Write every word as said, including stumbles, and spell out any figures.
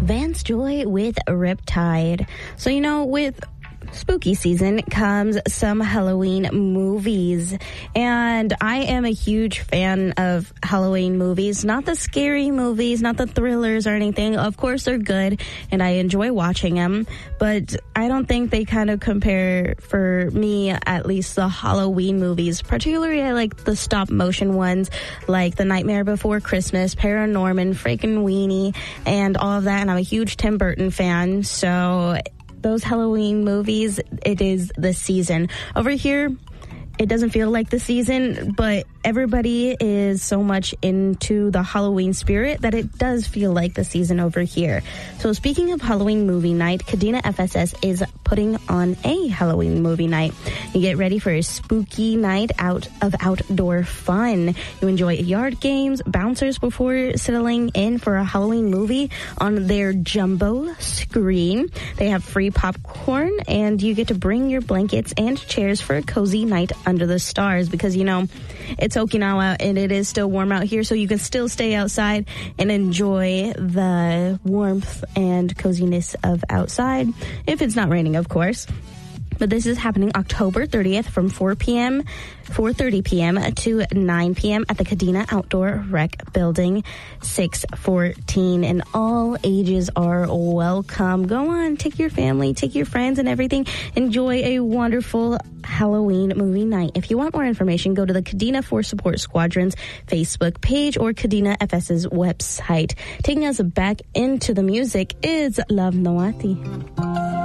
Vance Joy with Riptide. So, you know, with spooky season comes some Halloween movies, and I am a huge fan of Halloween movies. Not the scary movies, not the thrillers or anything. Of course they're good and I enjoy watching them, but I don't think they kind of compare, for me at least, the Halloween movies. Particularly I like the stop motion ones like The Nightmare Before Christmas, Paranorman, Frankenweenie, and all of that. And I'm a huge Tim Burton fan, so those Halloween movies, it is the season. Over here, it doesn't feel like the season, but everybody is so much into the Halloween spirit that it does feel like the season over here. So speaking of Halloween movie night, Kadena F S S is putting on a Halloween movie night. You get ready for a spooky night out of outdoor fun. You enjoy yard games, bouncers before settling in for a Halloween movie on their jumbo screen. They have free popcorn, and you get to bring your blankets and chairs for a cozy night under the stars, because, you know, it's Okinawa and it is still warm out here, so you can still stay outside and enjoy the warmth and coziness of outside, if it's not raining, of course. But this is happening October thirtieth from four p.m., four thirty p.m. to nine p.m. at the Kadena Outdoor Rec Building, six fourteen. And all ages are welcome. Go on, take your family, take your friends and everything. Enjoy a wonderful Halloween movie night. If you want more information, go to the Kadena for Support Squadron's Facebook page or Kadena FS's website. Taking us back into the music is Love Noati.